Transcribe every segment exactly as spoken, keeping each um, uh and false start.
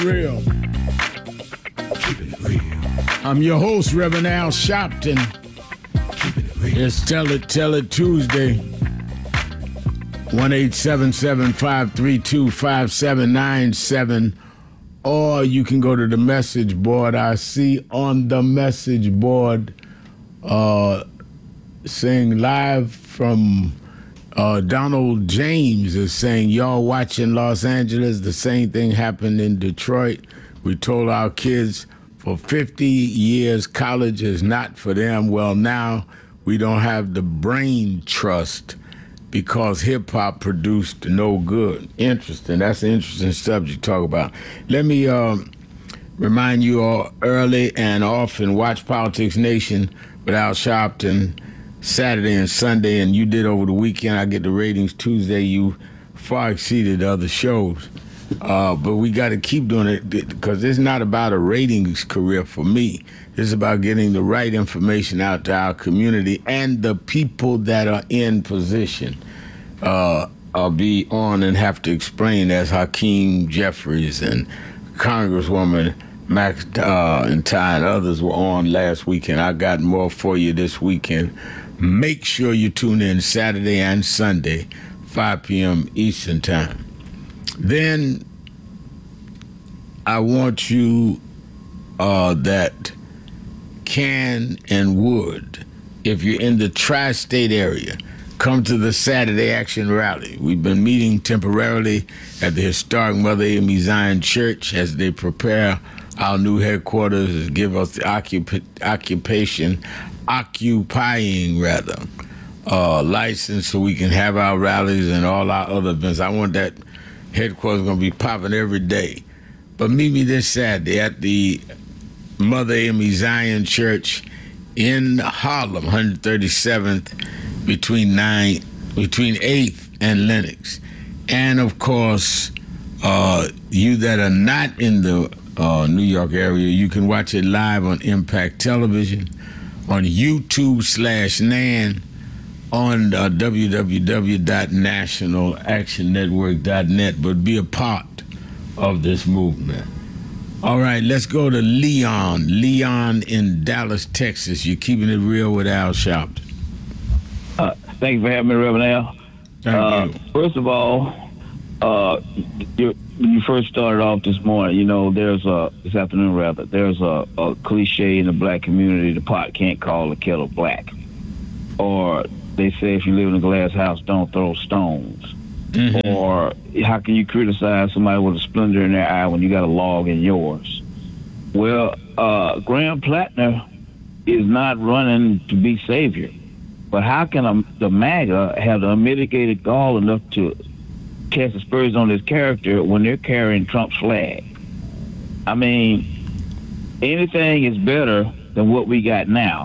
Real. I'm your host, Reverend Al Sharpton. It's Tell It, Tell It Tuesday. one eight seven seven, five three two, five seven nine seven. Or you can go to the message board. I see on the message board uh, saying live from uh, Donald James is saying, y'all watching Los Angeles, the same thing happened in Detroit. We told our kids for fifty years college is not for them. Well, now we don't have the brain trust because hip-hop produced no good. Interesting. That's an interesting subject to talk about. Let me um, remind you all early and often watch Politics Nation with Al Sharpton Saturday and Sunday, and you did over the weekend. I get the ratings Tuesday. You far exceeded other shows. Uh, but we got to keep doing it because it's not about a ratings career for me. It's about getting the right information out to our community and the people that are in position. Uh, I'll be on and have to explain as Hakeem Jeffries and Congresswoman Max uh, and Ty and others were on last weekend. I got more for you this weekend. Make sure you tune in Saturday and Sunday, five p.m. Eastern Time. Then I want you uh, that can and would, if you're in the tri-state area, come to the Saturday Action Rally. We've been meeting temporarily at the historic Mother Amy Zion Church as they prepare our new headquarters to give us the occup- occupation, occupying rather, uh, license so we can have our rallies and all our other events. I want that headquarters going to be popping every day. But meet me this Saturday at the Mother Amy Zion Church in Harlem, one thirty-seventh, between nine, between eighth and Lenox. And of course, uh, you that are not in the uh, New York area, you can watch it live on Impact Television, on YouTube slash Nan, on uh, w w w dot national action network dot net, but be a part of this movement. All right, let's go to Leon. Leon in Dallas, Texas. You're keeping it real with Al Sharpton. Uh, thank you for having me, Reverend Al. Thank uh, you. First of all, uh, you, when you first started off this morning, you know, there's a, this afternoon rather, there's a, a cliche in the black community, the pot can't call the kettle black. Or they say if you live in a glass house, don't throw stones. Mm-hmm. Or how can you criticize somebody with a splinter in their eye when you got a log in yours? Well, uh, Graham Plattner is not running to be savior. But how can a, the MAGA have the unmitigated gall enough to cast aspersions on his character when they're carrying Trump's flag? I mean, anything is better than what we got now.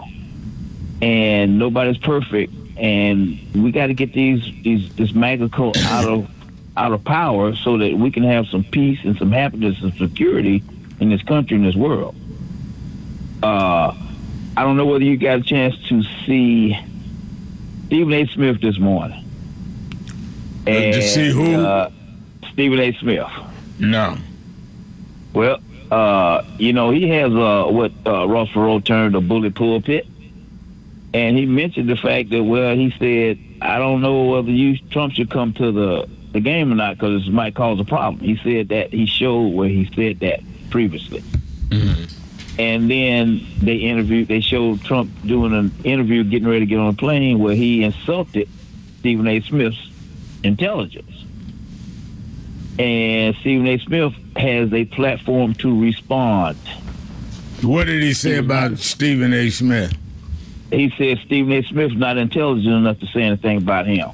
And nobody's perfect. And we got to get these, these this MAGA cult out of out of power so that we can have some peace and some happiness and security in this country and this world. Uh, I don't know whether you got a chance to see Stephen A. Smith this morning. And, to see who? Uh, Stephen A. Smith. No. Well, uh, you know, he has uh, what uh, Ross Perot termed a bully pulpit. And he mentioned the fact that, well, he said, I don't know whether you Trump should come to the, the game or not because this might cause a problem. He said that, he showed where he said that previously. Mm-hmm. And then they interviewed, they showed Trump doing an interview, getting ready to get on a plane where he insulted Stephen A. Smith's intelligence. And Stephen A. Smith has a platform to respond. What did he say about Stephen A. Smith? He said Stephen A. Smith's not intelligent enough to say anything about him.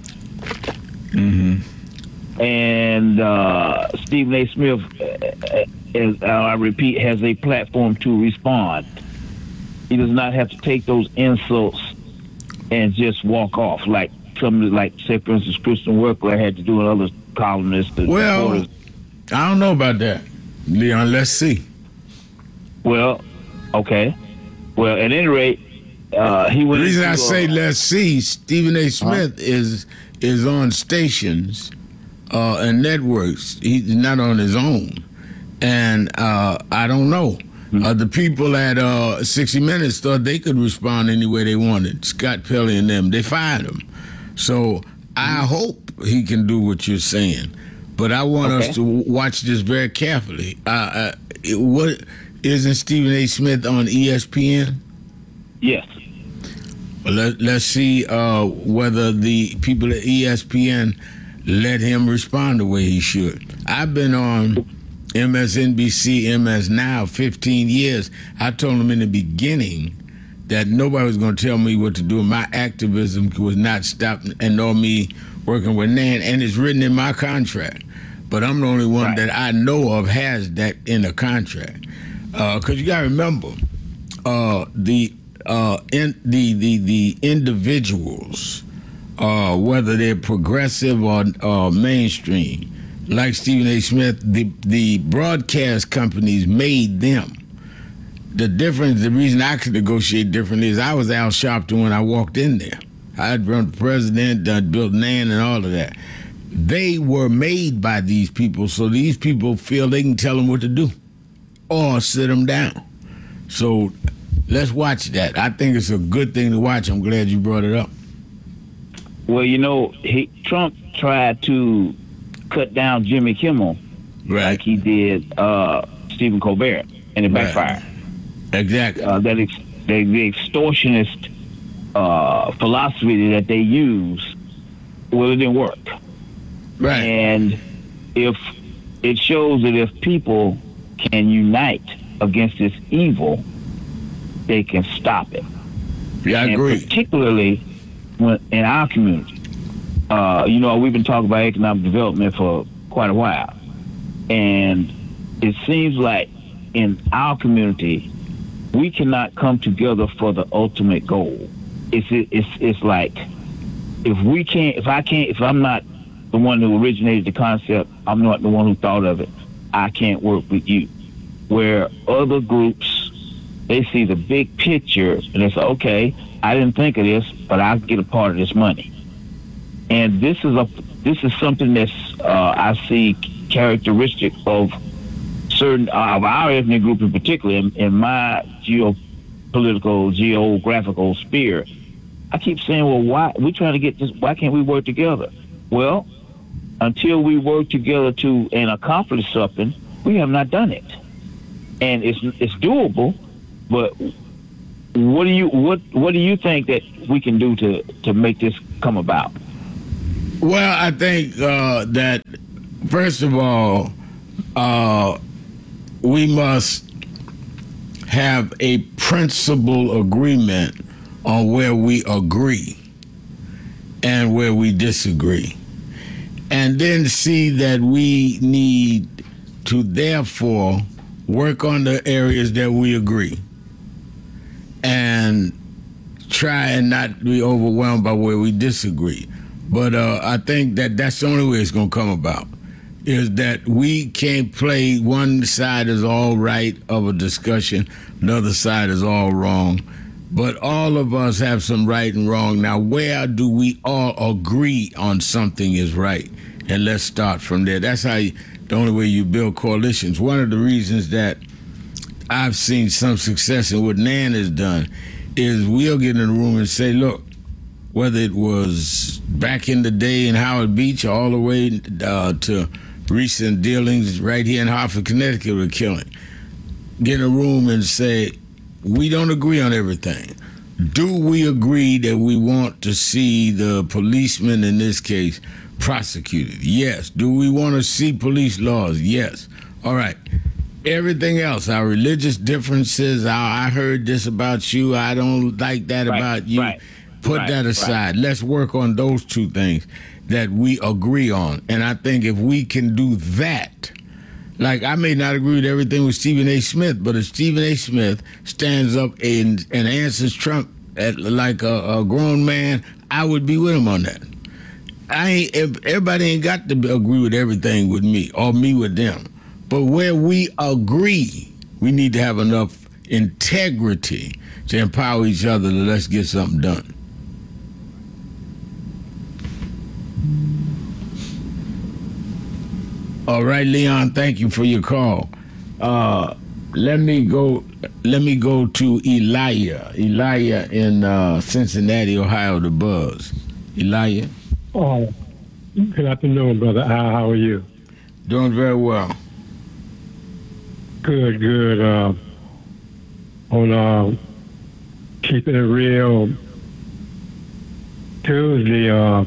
Mm-hmm. And uh, Stephen A. Smith, as I repeat, has a platform to respond. He does not have to take those insults and just walk off like some, like, say, for instance, Christian Workler had to do and other columnists. Well, reporters. I don't know about that, Leon. Let's see. Well, okay. Well, at any rate, uh, he went. The reason I uh, say let's see, Stephen A. Smith huh? is is on stations uh, and networks. He's not on his own. And uh, I don't know. Mm-hmm. Uh, the people at uh, sixty minutes thought they could respond any way they wanted. Scott Pelley and them, they fired him. So I hope he can do what you're saying. But I want okay. us to watch this very carefully. Uh, uh, it, what isn't Stephen A. Smith on E S P N? Yes. Well, let, let's see uh, whether the people at E S P N let him respond the way he should. I've been on M S N B C, M S Now, fifteen years. I told him in the beginning that nobody was going to tell me what to do. My activism was not stopped, and nor me working with Nan, and it's written in my contract. But I'm the only one right. that I know of has that in a contract. Because uh, you got to remember, uh, the uh, in, the the the individuals, uh, whether they're progressive or uh, mainstream, like Stephen A. Smith, the the broadcast companies made them. The difference, the reason I could negotiate differently is I was Al Sharpton when I walked in there. I had run the president, uh, built Nan and all of that. They were made by these people, so these people feel they can tell them what to do or sit them down. So let's watch that. I think it's a good thing to watch. I'm glad you brought it up. Well, you know, he, Trump tried to cut down Jimmy Kimmel right. like he did uh, Stephen Colbert, and it backfired. Right. Exactly. Uh, that ex- the, the extortionist uh, philosophy that they use, well, it didn't work. Right. And if it shows that if people can unite against this evil, they can stop it. Yeah, I and agree. Particularly when, in our community. Uh, you know, we've been talking about economic development for quite a while. And it seems like in our community, we cannot come together for the ultimate goal. It's it's it's like if we can't, if I can't, if I'm not the one who originated the concept, I'm not the one who thought of it, I can't work with you. Where other groups, they see the big picture and they say, okay, I didn't think of this, but I'll get a part of this money. And this is a this is something that's uh, I see characteristic of certain uh, of our ethnic group in particular, in, in my geopolitical, geographical sphere. I keep saying, well, why we trying to get this? Why can't we work together? Well, until we work together to and accomplish something, we have not done it, and it's it's doable. But what do you what what do you think that we can do to to make this come about? Well, I think uh, that first of all, uh, we must have a principal agreement on where we agree and where we disagree. And then see that we need to therefore work on the areas that we agree and try and not be overwhelmed by where we disagree. But uh, I think that that's the only way it's going to come about, is that we can't play one side is all right of a discussion, another side is all wrong. But all of us have some right and wrong. Now, where do we all agree on something is right? And let's start from there. That's how you, the only way you build coalitions. One of the reasons that I've seen some success in what Nan has done is we'll get in the room and say, look, whether it was back in the day in Howard Beach all the way uh, to recent dealings right here in Hartford, Connecticut with killing, get in a room and say, we don't agree on everything. Do we agree that we want to see the policeman in this case prosecuted? Yes. Do we want to see police laws? Yes. All right. Everything else, our religious differences, our, I heard this about you, I don't like that right, about you. Right, Put right, that aside. Right. Let's work on those two things that we agree on. And I think if we can do that, like I may not agree with everything with Stephen A. Smith, but if Stephen A. Smith stands up and, and answers Trump at, like a, a grown man, I would be with him on that. I ain't, if everybody ain't got to agree with everything with me or me with them. But where we agree, we need to have enough integrity to empower each other to let's get something done. All right, Leon, thank you for your call. Uh, let me go. Let me go to Elijah. Elijah in uh, Cincinnati, Ohio. The Buzz. Elijah. Oh, good afternoon, brother. How, how are you? Doing very well. Good, good. Uh, on uh, Keeping It Real Tuesday, uh,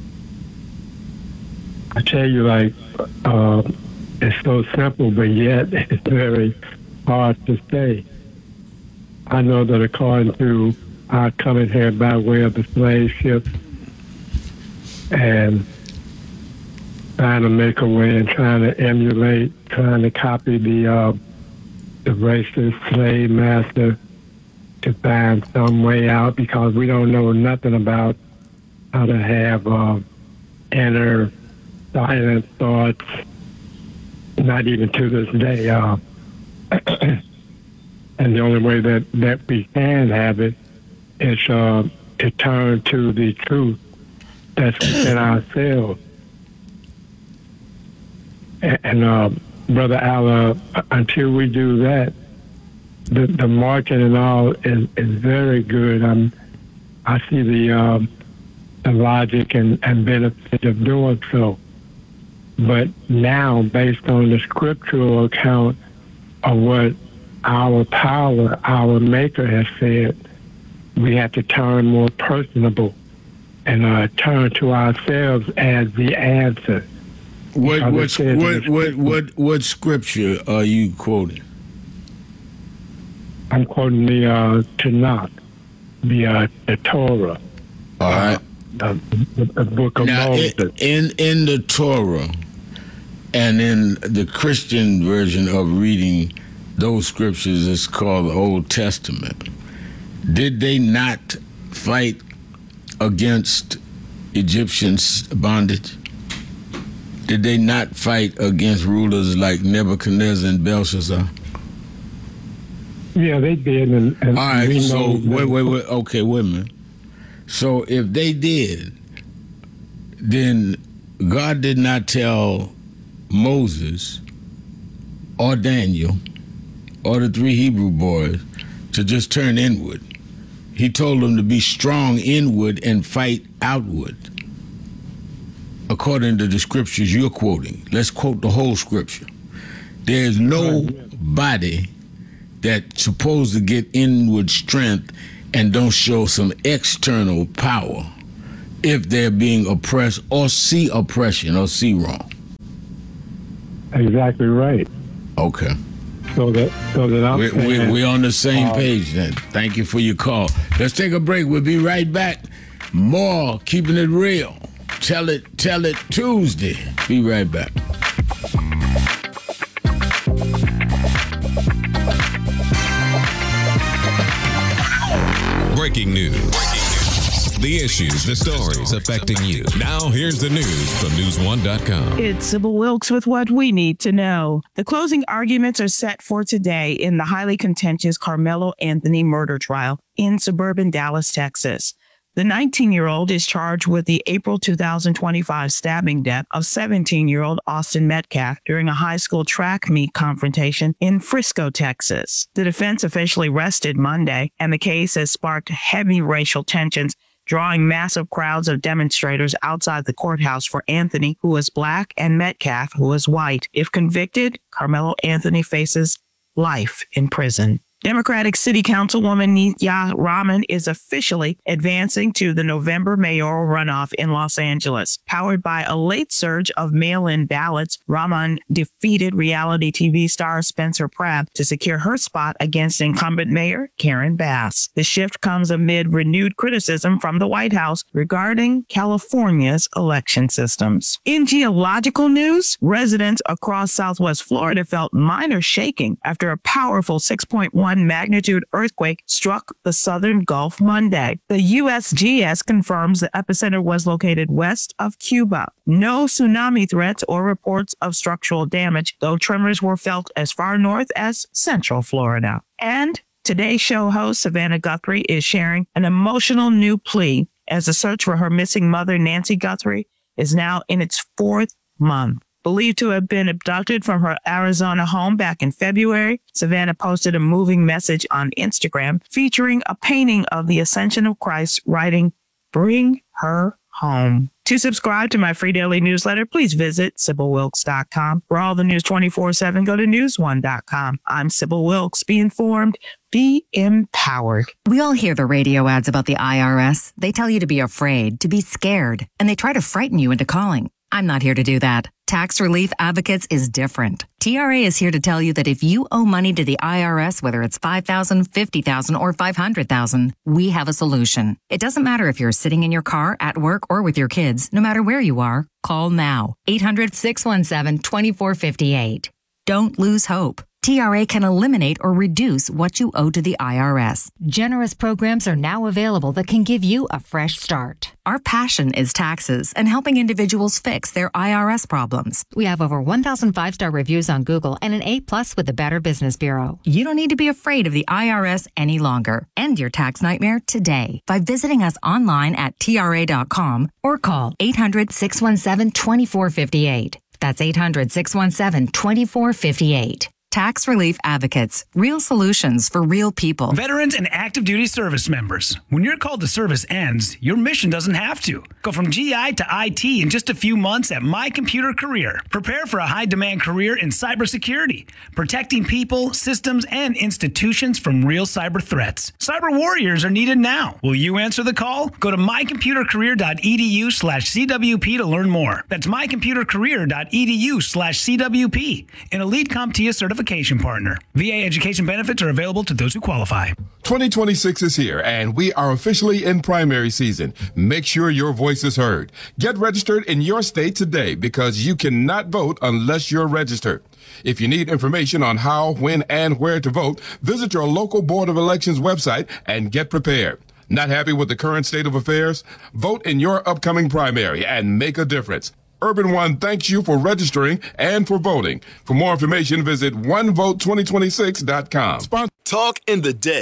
I tell you, like, uh, it's so simple, but yet it's very hard to say. I know that according to our coming here by way of the slave ships and trying to make a way and trying to emulate, trying to copy the uh, the racist slave master to find some way out, because we don't know nothing about how to have uh, inner silent thoughts, not even to this day. Uh, and the only way that, that we can have it is uh, to turn to the truth that's within ourselves. And, and uh, Brother Al, uh, until we do that, the, the market and all is, is very good. I'm, I see the, um, the logic and, and benefit of doing so. But now, based on the scriptural account of what our power, our maker has said, we have to turn more personable and uh, turn to ourselves as the answer. What what, what what what what scripture are you quoting? I'm quoting the uh, Tanakh, the uh, the Torah. All right. Uh, the, the book of now, Moses. In in the Torah and in the Christian version of reading those scriptures, it's called the Old Testament. Did they not fight against Egyptians' bondage? Did they not fight against rulers like Nebuchadnezzar and Belshazzar? Yeah, they did. And, and all right, we so know wait, wait, wait. Okay, wait a minute. So if they did, then God did not tell Moses or Daniel or the three Hebrew boys to just turn inward. He told them to be strong inward and fight outward. According to the scriptures you're quoting, let's quote the whole scripture. There's nobody that's supposed to get inward strength and don't show some external power if they're being oppressed or see oppression or see wrong. Exactly right. Okay. So that so that I'm we're, saying, we're, we're on the same uh, page then. Thank you for your call. Let's take a break. We'll be right back. More Keeping It Real. Tell it, tell it Tuesday. Be right back. Breaking news. The issues, the stories affecting you. Now here's the news from news one dot com. It's Sybil Wilkes with what we need to know. The closing arguments are set for today in the highly contentious Carmelo Anthony murder trial in suburban Dallas, Texas. The nineteen-year-old is charged with the April two thousand twenty-five stabbing death of seventeen-year-old Austin Metcalf during a high school track meet confrontation in Frisco, Texas. The defense officially rested Monday, and the case has sparked heavy racial tensions, drawing massive crowds of demonstrators outside the courthouse for Anthony, who is black, and Metcalf, who is white. If convicted, Carmelo Anthony faces life in prison. Democratic City Councilwoman Nithya Raman is officially advancing to the November mayoral runoff in Los Angeles. Powered by a late surge of mail-in ballots, Raman defeated reality T V star Spencer Pratt to secure her spot against incumbent mayor Karen Bass. The shift comes amid renewed criticism from the White House regarding California's election systems. In geological news, residents across Southwest Florida felt minor shaking after a powerful six point one magnitude earthquake struck the southern Gulf Monday. The U S G S confirms the epicenter was located west of Cuba. No tsunami threats or reports of structural damage, though tremors were felt as far north as central Florida. And today's show host Savannah Guthrie is sharing an emotional new plea as the search for her missing mother, Nancy Guthrie, is now in its fourth month. believed to have been abducted from her Arizona home back in February. Savannah posted a moving message on Instagram featuring a painting of the Ascension of Christ, writing, "Bring her home." To subscribe to my free daily newsletter, please visit Sybil Wilkes dot com. For all the news twenty-four seven, go to news one dot com. I'm Sybil Wilkes. Be informed, be empowered. We all hear the radio ads about the I R S. They tell you to be afraid, to be scared, and they try to frighten you into calling. I'm not here to do that. Tax Relief Advocates is different. T R A is here to tell you that if you owe money to the I R S, whether it's five thousand dollars, fifty thousand dollars, or five hundred thousand dollars, we have a solution. It doesn't matter if you're sitting in your car, at work, or with your kids. No matter where you are, call now. eight hundred, six one seven, two four five eight. Don't lose hope. T R A can eliminate or reduce what you owe to the I R S. Generous programs are now available that can give you a fresh start. Our passion is taxes and helping individuals fix their I R S problems. We have over one thousand five-star reviews on Google and an A plus with the Better Business Bureau. You don't need to be afraid of the I R S any longer. End your tax nightmare today by visiting us online at T R A dot com or call eight hundred, six one seven, two four five eight. That's eight hundred, six one seven, two four five eight. Tax Relief Advocates. Real solutions for real people. Veterans and active duty service members. When your call to service ends, your mission doesn't have to. Go from G I to I T in just a few months at My Computer Career. Prepare for a high-demand career in cybersecurity, protecting people, systems, and institutions from real cyber threats. Cyber warriors are needed now. Will you answer the call? Go to my computer career dot e d u slash C W P to learn more. That's my computer career dot e d u slash C W P. An Elite CompTIA certification partner. V A education benefits are available to those who qualify. twenty twenty-six is here, and we are officially in primary season. Make sure your voice is heard. Get registered in your state today because you cannot vote unless you're registered. If you need information on how, when, and where to vote, visit your local Board of Elections website and get prepared. Not happy with the current state of affairs? Vote in your upcoming primary and make a difference. Urban One thanks you for registering and for voting. For more information, visit one vote twenty twenty-six dot com. Talk in the day.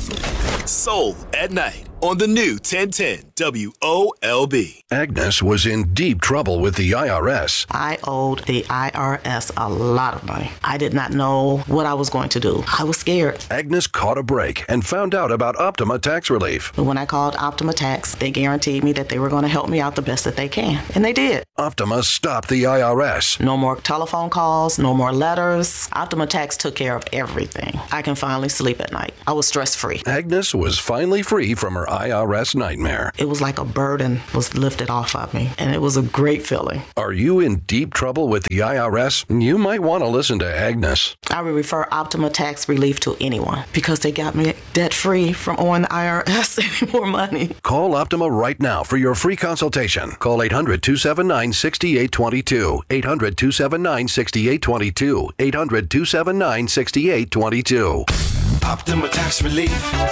Soul at night on the new ten ten W O L B. Agnes was in deep trouble with the I R S. I owed the I R S a lot of money. I did not know what I was going to do. I was scared. Agnes caught a break and found out about Optima Tax Relief. But when I called Optima Tax, they guaranteed me that they were going to help me out the best that they can. And they did. Optima stopped the I R S. No more telephone calls, no more letters. Optima Tax took care of everything. I can finally sleep at night. I was stress-free. Agnes was finally free from her I R S nightmare. It was like a burden was lifted off of me, and it was a great feeling. Are you in deep trouble with the I R S? You might want to listen to Agnes. I would refer Optima Tax Relief to anyone because they got me debt-free from owing the I R S any more money. Call Optima right now for your free consultation. Call eight hundred, two seven nine, six eight two two. eight hundred, two seven nine, six eight two two. eight hundred, two seven nine, six eight two two. Optima Tax Relief.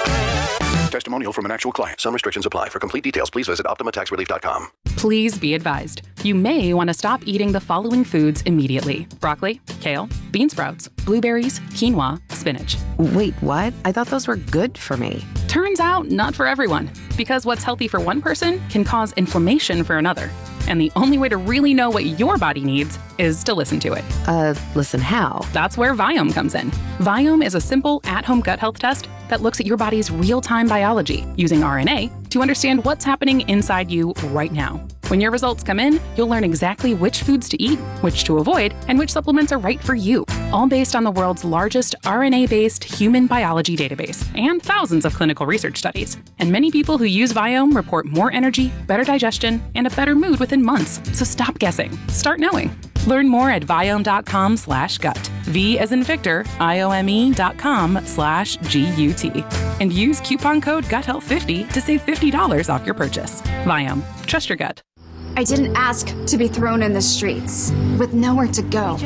Testimonial from an actual client. Some restrictions apply. For complete details, please visit optima tax relief dot com. Please be advised. You may want to stop eating the following foods immediately. Broccoli, kale, bean sprouts, blueberries, quinoa, spinach. Wait, what? I thought those were good for me. Turns out, not for everyone. Because what's healthy for one person can cause inflammation for another. And the only way to really know what your body needs is to listen to it. Uh, listen how? That's where Viome comes in. Viome is a simple at-home gut health test that looks at your body's real-time biology using R N A to understand what's happening inside you right now. When your results come in, you'll learn exactly which foods to eat, which to avoid, and which supplements are right for you, all based on the world's largest R N A-based human biology database and thousands of clinical research studies. And many people who use Viome report more energy, better digestion, and a better mood within months. So stop guessing. Start knowing. Learn more at Viome.com slash gut. V as in Victor, I-O-M-E dot com slash G U T. And use coupon code gut health fifty to save fifty dollars off your purchase. Viome. Trust your gut. I didn't ask to be thrown in the streets with nowhere to go.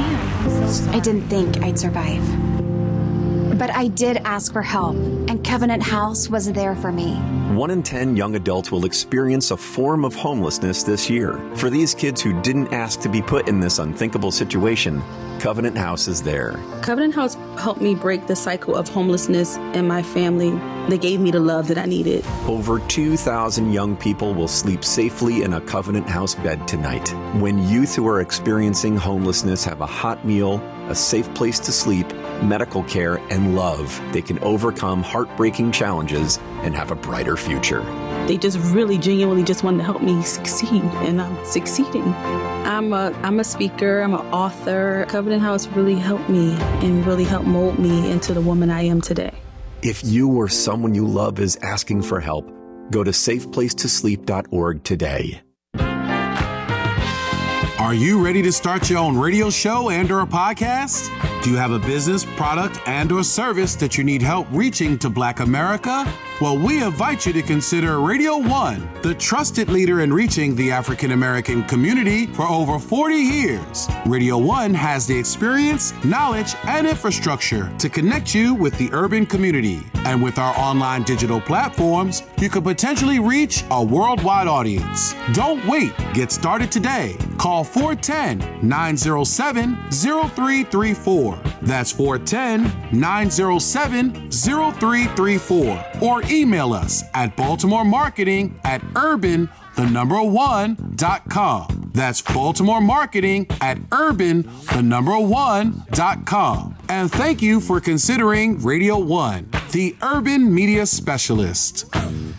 I didn't think I'd survive. But I did ask for help, and Covenant House was there for me. One in ten young adults will experience a form of homelessness this year. For these kids who didn't ask to be put in this unthinkable situation, Covenant House is there. Covenant House helped me break the cycle of homelessness in my family. They gave me the love that I needed. Over two thousand young people will sleep safely in a Covenant House bed tonight. When youth who are experiencing homelessness have a hot meal, a safe place to sleep, medical care, and love, they can overcome heartbreaking challenges and have a brighter future. They just really genuinely just wanted to help me succeed, and I'm succeeding. I'm a, I'm a speaker, I'm an author. Covenant House really helped me and really helped mold me into the woman I am today. If you or someone you love is asking for help, go to safe place to sleep dot org today. Are you ready to start your own radio show and or a podcast? Do you have a business, product, and or service that you need help reaching to Black America? Well, we invite you to consider Radio One, the trusted leader in reaching the African American community for over forty years. Radio One has the experience, knowledge, and infrastructure to connect you with the urban community. And with our online digital platforms, you could potentially reach a worldwide audience. Don't wait. Get started today. Call four one zero, nine zero seven, zero three three four. That's four one zero, nine zero seven, zero three three four. Or email us at Baltimore Marketing at urban, the number one, dot com. That's Baltimore Marketing at urban, the number one, dot com. And thank you for considering Radio One, the urban media specialist.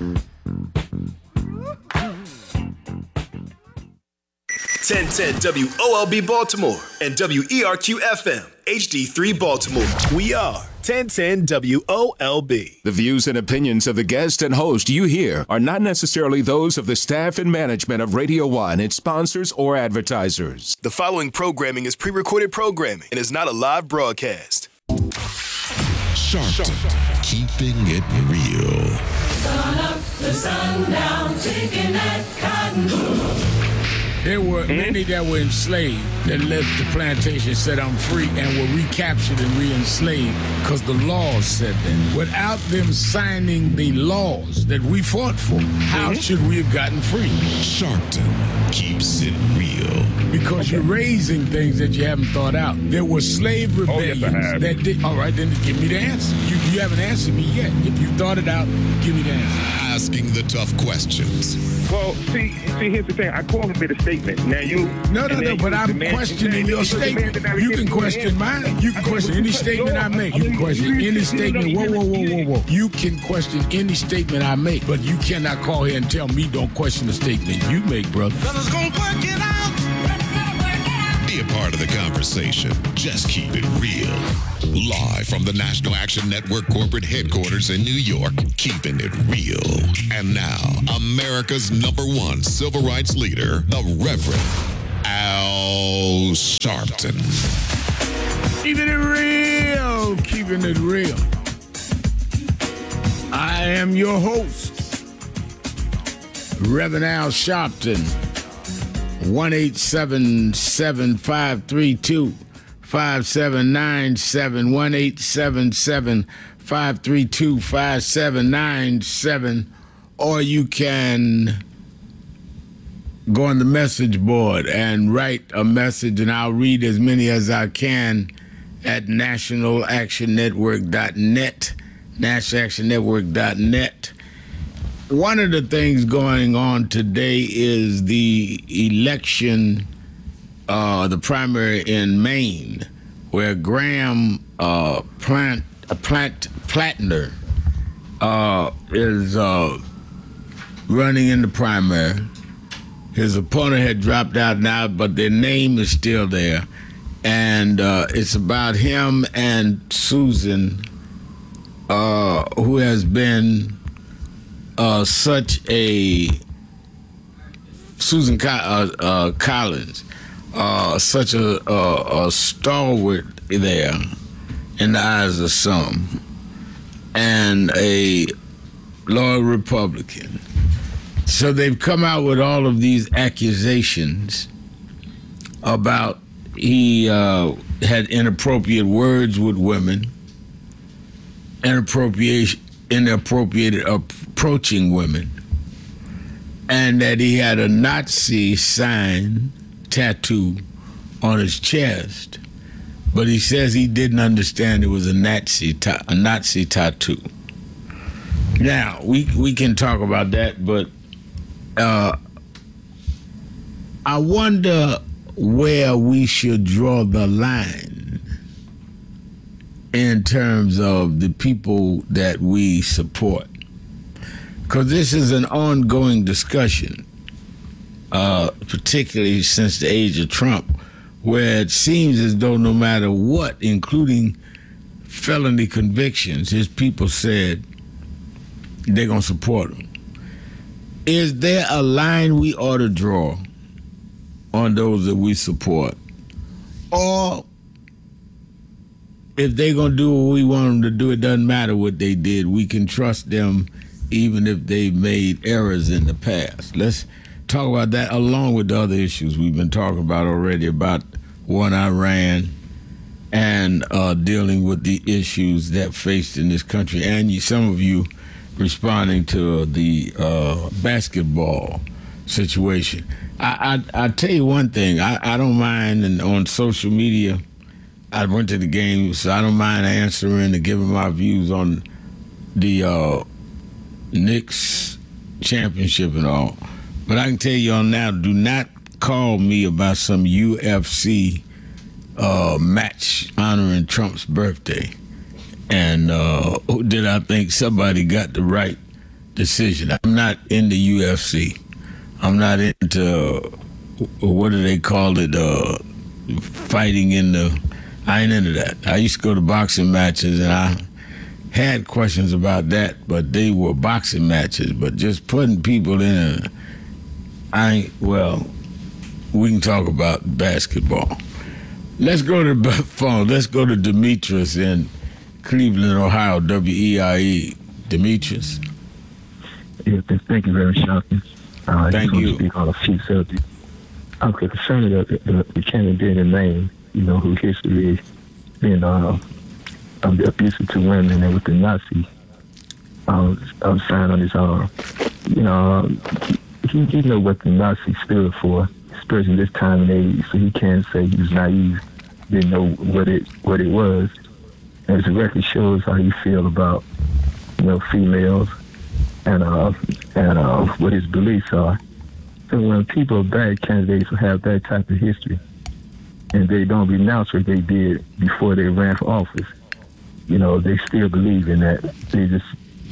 ten ten W O L B Baltimore and W E R Q F M H D three Baltimore. We are ten ten W O L B. The views and opinions of the guest and host you hear are not necessarily those of the staff and management of Radio One, its sponsors, or advertisers. The following programming is pre-recorded programming and is not a live broadcast. Sharpton, keeping it real. Sun up to sundown, taking that cotton. There were mm-hmm. many that were enslaved that left the plantation, set them free, and were recaptured and re-enslaved because the laws said that. Without them signing the laws that we fought for, how mm-hmm. should we have gotten free? Sharpton keeps it real. Because okay. you're raising things that you haven't thought out. There were slave rebellions oh, yes, that did. All right, then give me the answer. You, you haven't answered me yet. If you thought it out, give me the answer. Asking the tough questions. Well, see, see, here's the thing. I call him a statement. Now you. No, no, no. But I'm questioning your statement. You can question mine. You can question any statement I make. You can question any statement. Whoa, whoa, whoa, whoa, whoa. You can question any statement I make, but you cannot call here and tell me don't question the statement you make, brother. Brothers gonna work it out. Be a part of the conversation. Just keep it real. Live from the National Action Network corporate headquarters in New York, keeping it real. And now, America's number one civil rights leader, the Reverend Al Sharpton. Keeping it real. Keeping it real. I am your host, Reverend Al Sharpton. one eight seven seven, five three two, five seven nine seven, one eight seven seven, five three two, five seven nine seven, or you can go on the message board and write a message, and I'll read as many as I can at national action network dot net, national action network dot net. One of the things going on today is the election, uh, the primary in Maine, where Graham uh, Plant, uh, Plant, Plattner uh, is uh, running in the primary. His opponent had dropped out now, but their name is still there. And uh, it's about him and Susan, uh, who has been Uh, such a Susan Co- uh, uh, Collins, uh, such a, a, a stalwart there in the eyes of some, and a loyal Republican. So they've come out with all of these accusations about he uh, had inappropriate words with women, inappropriate, inappropriate approaching women, and that he had a Nazi sign tattoo on his chest. but he says he didn't understand it was a Nazi ta- a Nazi tattoo. Now we we can talk about that, but uh, I wonder where we should draw the line in terms of the people that we support, because this is an ongoing discussion, uh, particularly since the age of Trump, where it seems as though no matter what, including felony convictions, his people said they're going to support him. Is there a line we ought to draw on those that we support? Or if they're going to do what we want them to do, it doesn't matter what they did. We can trust them even if they made errors in the past. Let's talk about that along with the other issues we've been talking about already, about war in Iran and uh, dealing with the issues that faced in this country. And you, some of you responding to the uh, basketball situation. I, I I tell you one thing, I, I don't mind, and on social media, I went to the game, so I don't mind answering and giving my views on the uh, Knicks championship and all. But I can tell you on now, do not call me about some U F C uh, match honoring Trump's birthday. And uh, did I think somebody got the right decision? I'm not in the U F C. I'm not into, uh, what do they call it, uh, fighting in the, I ain't into that. I used to go to boxing matches, and I had questions about that, but they were boxing matches. But just putting people in, a, I ain't, well, we can talk about basketball. Let's go to the phone. Let's go to Demetrius in Cleveland, Ohio, W E I E. Demetrius. Yeah, thank you very much, Shocking. Uh, Thank I just want you. to speak on a few subjects. I'm concerned about the, the, the candidate in Maine, you know, whose history is being uh, um, abusive to women and with the Nazi um, um, sign on his arm. You know, um, he, he know what the Nazi stood for, especially this time and age, so he can't say he was naive, didn't know what it what it was. And his record shows how he feel about, you know, females and uh, and uh, what his beliefs are. So when people are bad candidates who have that type of history, and they don't renounce what they did before they ran for office, you know, they still believe in that. They just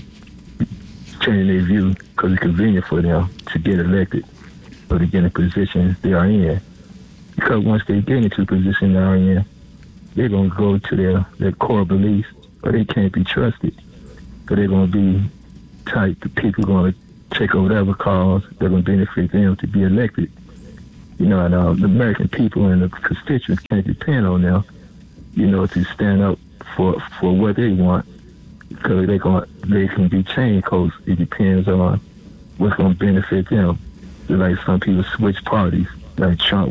change their view because it's convenient for them to get elected or to get in positions they are in. Because once they get into a position they are in, they're going to go to their, their core beliefs, or they can't be trusted. So they're going to be type of people who are going to take over whatever cause they're going to benefit them to be elected. You know, and uh, the American people and the constituents can't depend on them, you know, to stand up for for what they want, because they going they can be changed because it depends on what's going to benefit them. Like some people switch parties, like Trump